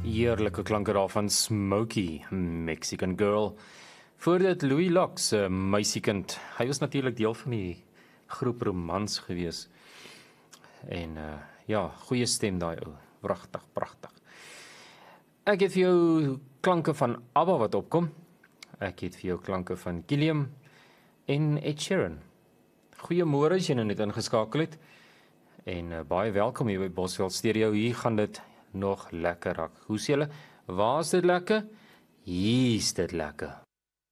Heerlijke klanke daar van Smokey, Mexican Girl. Voor dit Louis Locks, Meisiekind. Hy was natuurlik deel van die groep Romans gewees. En ja, goeie stem daai ou. Pragtig, pragtig. Ek het vir jou klanke van ABBA wat opkom. Ek het vir jou klanke van Gilliam en Ed Sheeran. Goeiemôre as jy nou net ingeskakel het. En baie welkom hier by Bosveld Stereo. Hier gaan dit nog lekker raak. Hoe sê julle? Waar is dit lekker? Hier is dit lekker.